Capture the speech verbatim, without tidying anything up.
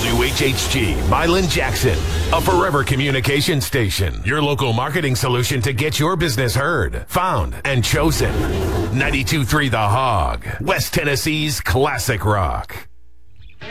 W H H G, Milan Jackson, a forever communication station. Your local marketing solution to get your business heard, found, and chosen. ninety-two point three The Hog, West Tennessee's classic rock.